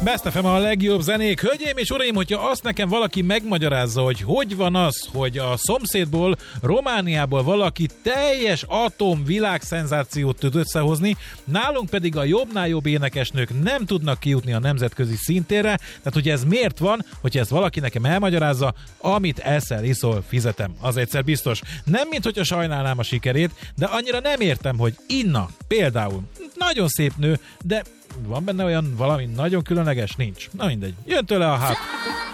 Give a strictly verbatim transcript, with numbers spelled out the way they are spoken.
Best ef em a legjobb zenék. Hölgyeim és uraim, hogyha azt nekem valaki megmagyarázza, hogy hogy van az, hogy a szomszédból, Romániából valaki teljes atom világszenzációt tud összehozni, nálunk pedig a jobbnál jobb énekesnők nem tudnak kijutni a nemzetközi szintérre, tehát hogy ez miért van, hogyha ezt valaki nekem elmagyarázza, amit eszel, iszol, fizetem. Az egyszer biztos. Nem, mint hogyha sajnálnám a sikerét, de annyira nem értem, hogy Inna például nagyon szép nő, de van benne olyan valami nagyon különleges? Nincs. Na mindegy. Jön tőle a hát.